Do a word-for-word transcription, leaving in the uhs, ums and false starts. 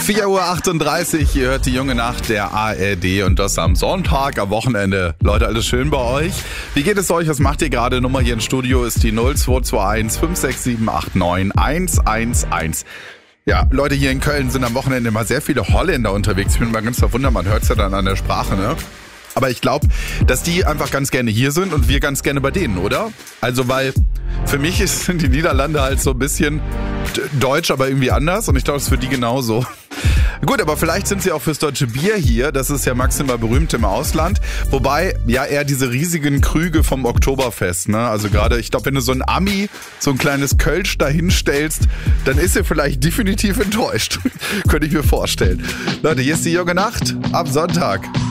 vier Uhr achtunddreißig, ihr hört die junge Nacht der A R D und das am Sonntag, am Wochenende. Leute, alles schön bei euch? Wie geht es euch? Was macht ihr gerade? Nummer hier im Studio ist die null zwei zwei eins fünf sechs sieben acht neun eins eins eins. Ja, Leute, hier in Köln sind am Wochenende immer sehr viele Holländer unterwegs. Ich bin mal ganz verwundert, man hört es ja dann an der Sprache, ne? Aber ich glaube, dass die einfach ganz gerne hier sind und wir ganz gerne bei denen, oder? Also, weil für mich ist, sind die Niederlande halt so ein bisschen deutsch, aber irgendwie anders. Und ich glaube, das ist für die genauso. Gut, aber vielleicht sind sie auch fürs deutsche Bier hier. Das ist ja maximal berühmt im Ausland. Wobei, ja, eher diese riesigen Krüge vom Oktoberfest, ne? Also gerade, ich glaube, wenn du so ein Ami, so ein kleines Kölsch da hinstellst, dann ist er vielleicht definitiv enttäuscht. Könnte ich mir vorstellen. Leute, hier ist die junge Nacht am Sonntag.